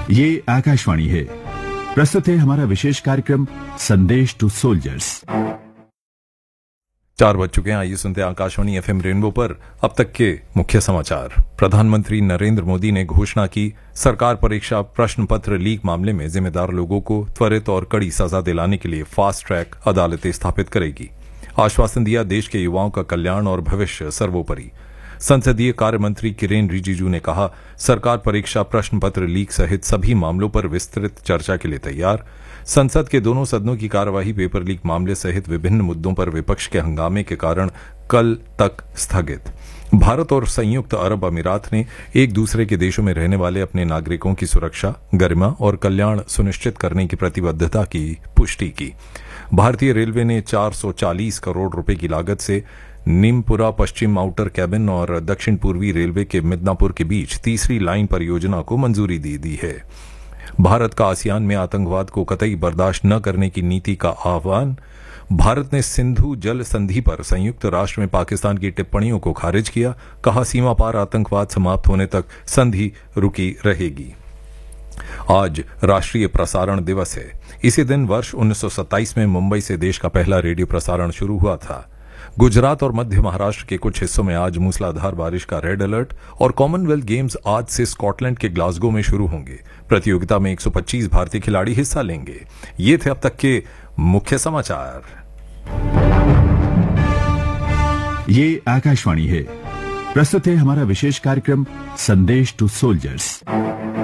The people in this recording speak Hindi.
ये आकाशवाणी है। प्रस्तुत है हमारा विशेष कार्यक्रम संदेश टू सोल्जर्स। 4 बज चुके हैं। आइए सुनते हैं आकाशवाणी एफएम रेनबो पर अब तक के मुख्य समाचार। प्रधानमंत्री नरेंद्र मोदी ने घोषणा की, सरकार परीक्षा प्रश्न पत्र लीक मामले में जिम्मेदार लोगों को त्वरित और कड़ी सजा दिलाने के लिए फास्ट ट्रैक अदालतें स्थापित करेगी। आश्वासन दिया, देश के युवाओं का कल्याण और भविष्य सर्वोपरि। संसदीय कार्य मंत्री किरेन रिजिजू ने कहा, सरकार परीक्षा प्रश्न पत्र लीक सहित सभी मामलों पर विस्तृत चर्चा के लिए तैयार। संसद के दोनों सदनों की कार्यवाही पेपर लीक मामले सहित विभिन्न मुद्दों पर विपक्ष के हंगामे के कारण कल तक स्थगित। भारत और संयुक्त अरब अमीरात ने एक दूसरे के देशों में रहने वाले अपने नागरिकों की सुरक्षा, गरिमा और कल्याण सुनिश्चित करने की प्रतिबद्धता की पुष्टि की। भारतीय रेलवे ने 440 करोड़ रुपए की लागत से नीमपुरा पश्चिम आउटर कैबिन और दक्षिण पूर्वी रेलवे के मिदनापुर के बीच तीसरी लाइन परियोजना को मंजूरी दे दी है। भारत का आसियान में आतंकवाद को कतई बर्दाश्त न करने की नीति का आह्वान। भारत ने सिंधु जल संधि पर संयुक्त राष्ट्र में पाकिस्तान की टिप्पणियों को खारिज किया, कहा सीमा पार आतंकवाद समाप्त होने तक संधि रुकी रहेगी। आज राष्ट्रीय प्रसारण दिवस है। इसी दिन वर्ष 1927 में मुंबई से देश का पहला रेडियो प्रसारण शुरू हुआ था। गुजरात और मध्य महाराष्ट्र के कुछ हिस्सों में आज मूसलाधार बारिश का रेड अलर्ट और कॉमनवेल्थ गेम्स आज से स्कॉटलैंड के ग्लासगो में शुरू होंगे। प्रतियोगिता में 125 भारतीय खिलाड़ी हिस्सा लेंगे। ये थे अब तक के मुख्य समाचार। ये आकाशवाणी है। प्रस्तुत है हमारा विशेष कार्यक्रम संदेश टू सोल्जर्स।